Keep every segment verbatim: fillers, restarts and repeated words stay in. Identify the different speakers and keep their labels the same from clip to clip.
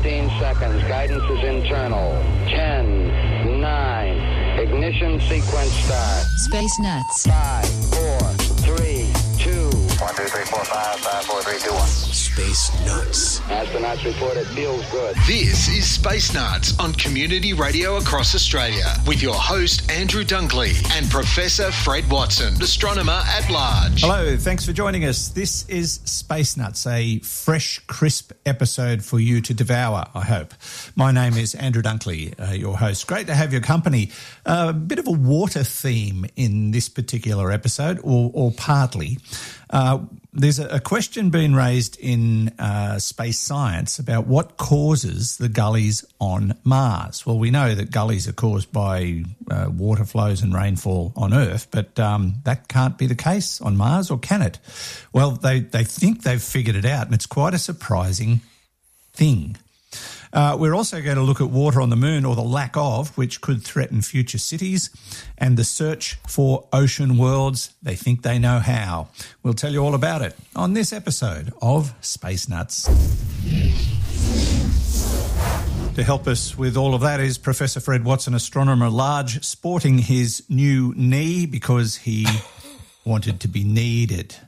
Speaker 1: fifteen seconds. Guidance is internal. ten, nine, ignition sequence start.
Speaker 2: Space Nuts.
Speaker 1: five, four, three, two.
Speaker 3: one, two, three, four, five, five, four, three, two, one.
Speaker 4: Space Nuts.
Speaker 1: Astronauts report it feels good.
Speaker 4: This is Space Nuts on Community Radio across Australia with your host Andrew Dunkley and Professor Fred Watson, astronomer at large.
Speaker 5: Hello, thanks for joining us. This is Space Nuts, a fresh, crisp episode for you to devour, I hope. My name is Andrew Dunkley, uh, your host. Great to have your company. A uh, bit of a water theme in this particular episode, or, or partly. Uh, there's a, a question being raised in uh, space science about what causes the gullies on Mars. Well, we know that gullies are caused by uh, water flows and rainfall on Earth, but um, that can't be the case on Mars, or can it? Well, they, they think they've figured it out, and it's quite a surprising thing. Uh, we're also going to look at water on the moon, or the lack of, which could threaten future cities, and the search for ocean worlds. They think they know how. We'll tell you all about it on this episode of Space Nuts. To help us with all of that is Professor Fred Watson, astronomer at large, sporting his new knee because he wanted to be needed.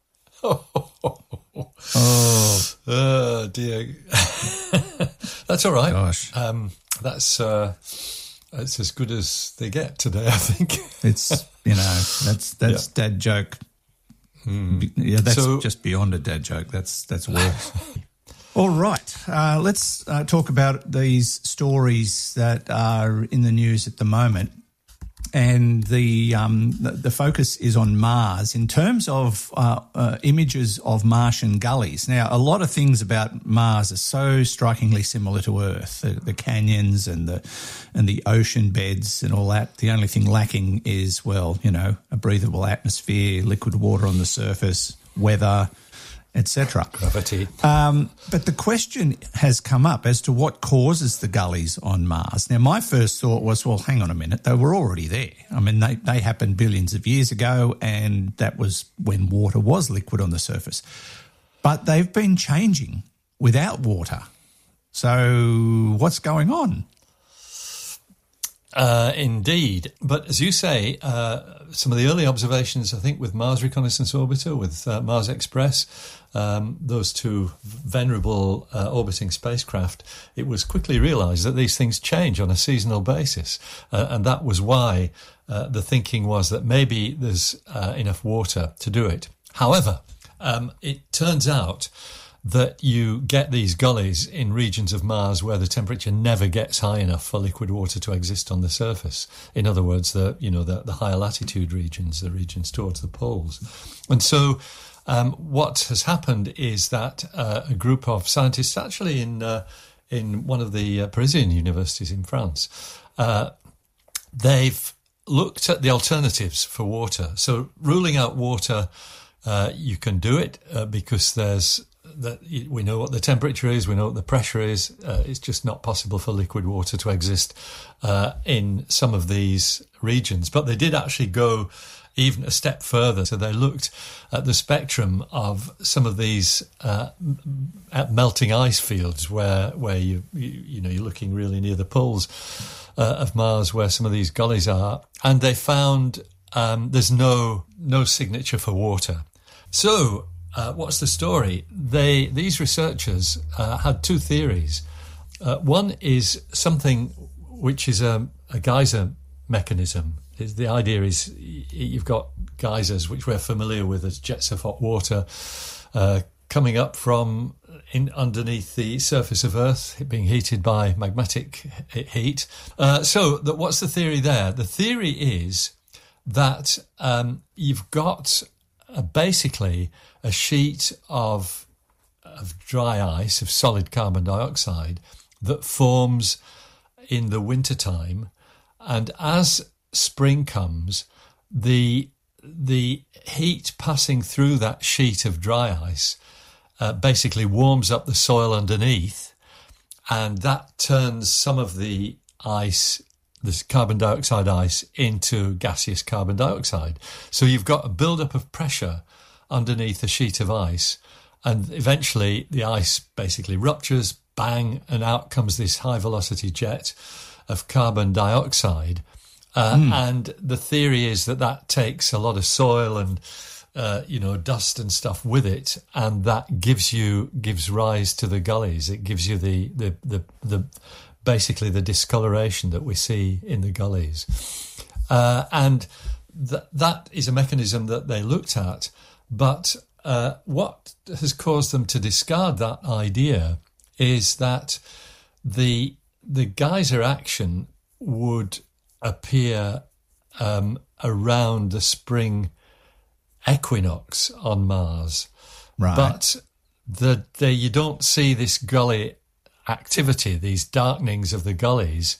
Speaker 6: Oh, oh dear. That's all right.
Speaker 5: Gosh.
Speaker 6: Um, that's uh, that's as good as they get today, I think.
Speaker 5: It's, you know, that's that's yeah. dad joke. Mm. Yeah, that's so, just beyond a dad joke. That's that's worse. All right. Uh, let's uh, talk about these stories that are in the news at the moment. And the, um, the the focus is on Mars in terms of uh, uh, images of Martian gullies. Now, a lot of things about Mars are so strikingly similar to Earth: the, the canyons and the and the ocean beds and all that. The only thing lacking is, well, you know, a breathable atmosphere, liquid water on the surface, weather, et cetera.
Speaker 6: Gravity.
Speaker 5: Um, but the question has come up as to what causes the gullies on Mars. Now, my first thought was, well, hang on a minute, they were already there. I mean, they, they happened billions of years ago, and that was when water was liquid on the surface. But they've been changing without water. So what's going on?
Speaker 6: Uh, indeed. But as you say, uh, some of the early observations, I think, with Mars Reconnaissance Orbiter, with uh, Mars Express, um, those two venerable uh, orbiting spacecraft, it was quickly realised that these things change on a seasonal basis. Uh, and that was why uh, the thinking was that maybe there's uh, enough water to do it. However, um, it turns out that you get these gullies in regions of Mars where the temperature never gets high enough for liquid water to exist on the surface. In other words, the you know the, the higher latitude regions, the regions towards the poles. And so um, what has happened is that uh, a group of scientists, actually in uh, in one of the uh, Parisian universities in France, uh, they've looked at the alternatives for water. So ruling out water, uh, you can do it uh, because there's that we know what the temperature is, we know what the pressure is. Uh, it's just not possible for liquid water to exist uh, in some of these regions. But they did actually go even a step further. So they looked at the spectrum of some of these uh, at melting ice fields where where you, you you know you're looking really near the poles uh, of Mars, where some of these gullies are, and they found um, there's no no signature for water. So Uh, what's the story? They these researchers uh, had two theories. Uh, one is something which is a, a geyser mechanism. The idea is you've got geysers, which we're familiar with as jets of hot water, uh, coming up from in underneath the surface of Earth, being heated by magmatic heat. Uh, so that what's the theory there? The theory is that um, you've got uh, basically a sheet of of dry ice, of solid carbon dioxide, that forms in the wintertime. And as spring comes, the the heat passing through that sheet of dry ice uh, basically warms up the soil underneath, and that turns some of the ice, this carbon dioxide ice, into gaseous carbon dioxide. So you've got a build-up of pressure underneath a sheet of ice, and eventually the ice basically ruptures, bang, and out comes this high-velocity jet of carbon dioxide. Uh, mm. And the theory is that that takes a lot of soil and, uh, you know, dust and stuff with it, and that gives you gives rise to the gullies. It gives you the the the, the basically the discoloration that we see in the gullies, uh, and th- that is a mechanism that they looked at. But uh, what has caused them to discard that idea is that the the geyser action would appear um, around the spring equinox on Mars,
Speaker 5: right?
Speaker 6: But the, the you don't see this gully activity, these darkenings of the gullies,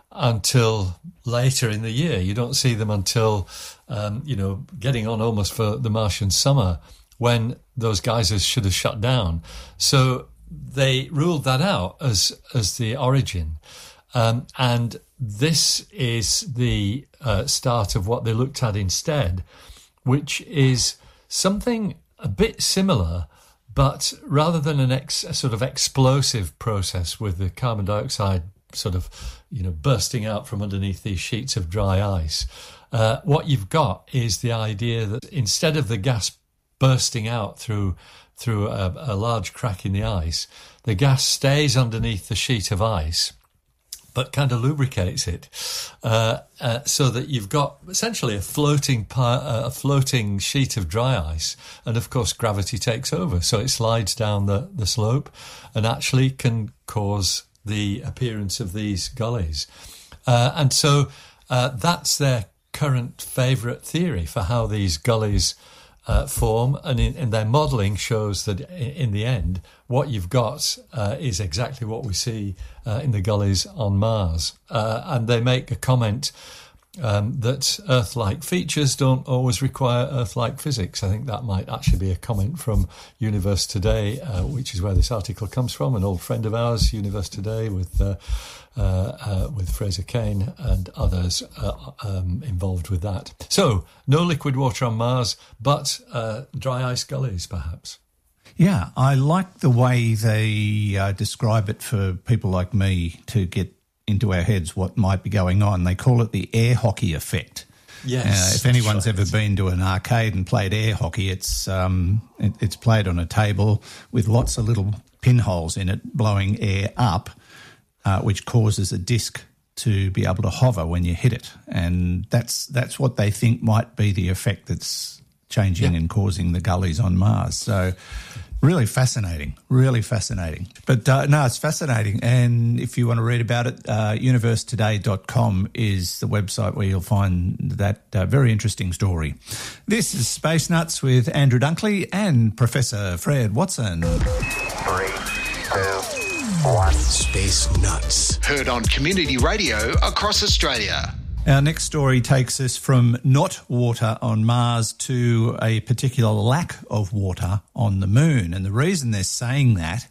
Speaker 6: until later in the year. You don't see them until um, you know, getting on almost for the Martian summer, when those geysers should have shut down. So they ruled that out as as the origin, um, and this is the uh, start of what they looked at instead, which is something a bit similar, but rather than an ex, a sort of explosive process with the carbon dioxide sort of, you know, bursting out from underneath these sheets of dry ice, uh, what you've got is the idea that instead of the gas bursting out through through a, a large crack in the ice, the gas stays underneath the sheet of ice, but kind of lubricates it, uh, uh, so that you've got essentially a floating pi- uh, a floating sheet of dry ice, and of course gravity takes over, so it slides down the, the slope and actually can cause the appearance of these gullies. Uh, and so uh, that's their current favourite theory for how these gullies Uh, form, and in, in their modelling shows that in, in the end what you've got uh, is exactly what we see uh, in the gullies on Mars. Uh, and they make a comment um, that Earth-like features don't always require Earth-like physics. I think that might actually be a comment from Universe Today, uh, which is where this article comes from, an old friend of ours, Universe Today, with uh, uh, uh, with Fraser Cain and others uh, um, involved with that. So, no liquid water on Mars, but uh, dry ice gullies, perhaps.
Speaker 5: Yeah, I like the way they uh, describe it for people like me to get into our heads what might be going on. They call it the air hockey effect.
Speaker 6: Yes.
Speaker 5: Uh, if anyone's
Speaker 6: right.
Speaker 5: ever been to an arcade and played air hockey, it's um, it, it's played on a table with lots of little pinholes in it blowing air up, uh, which causes a disc to be able to hover when you hit it. And that's that's what they think might be the effect that's changing yeah. and causing the gullies on Mars. So really fascinating, really fascinating. But uh, no, it's fascinating. And if you want to read about it, uh, universe today dot com is the website where you'll find that uh, very interesting story. This is Space Nuts with Andrew Dunkley and Professor Fred Watson.
Speaker 3: Three, two, one.
Speaker 4: Space Nuts. Heard on Community Radio across Australia.
Speaker 5: Our next story takes us from not water on Mars to a particular lack of water on the moon. And the reason they're saying that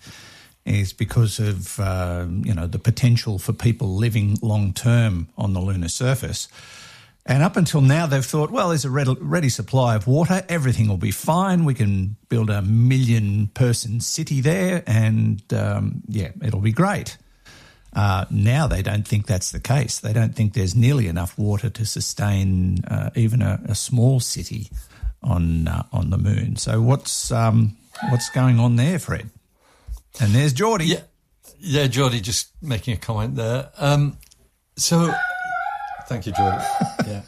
Speaker 5: is because of, uh, you know, the potential for people living long-term on the lunar surface. And up until now, they've thought, well, there's a ready supply of water. Everything will be fine. We can build a million-person city there and, um, yeah, it'll be great. Uh, now they don't think that's the case. They don't think there's nearly enough water to sustain uh, even a, a small city on uh, on the moon. So what's um, what's going on there, Fred? And there's Geordie.
Speaker 6: Yeah, yeah, Geordie just making a comment there. Um, so, thank you, Geordie. Yeah,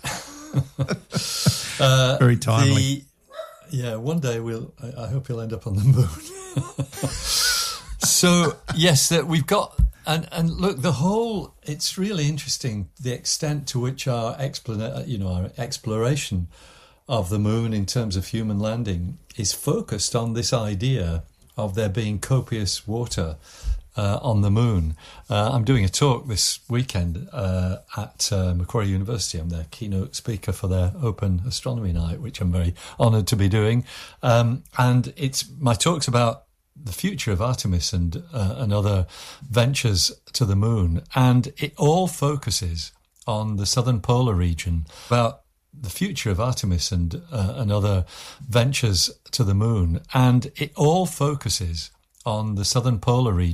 Speaker 6: uh,
Speaker 5: very timely.
Speaker 6: The, yeah, one day we'll. I, I hope you'll end up on the moon. So yes, that we've got. And and look, the whole, it's really interesting, the extent to which our explana- you know, our exploration of the moon in terms of human landing is focused on this idea of there being copious water uh, on the moon. Uh, I'm doing a talk this weekend uh, at uh, Macquarie University. I'm their keynote speaker for their Open Astronomy Night, which I'm very honoured to be doing. Um, and it's my talk's about the future of Artemis and uh, and other ventures to the moon, and it all focuses on the southern polar region. About the future of Artemis and uh, and other ventures to the moon, and it all focuses on the southern polar region.